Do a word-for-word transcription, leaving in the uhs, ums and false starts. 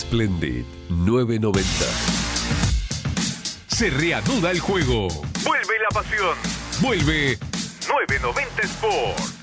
Splendid nueve noventa. Se reanuda el juego. Vuelve la pasión. Vuelve nueve noventa Sport.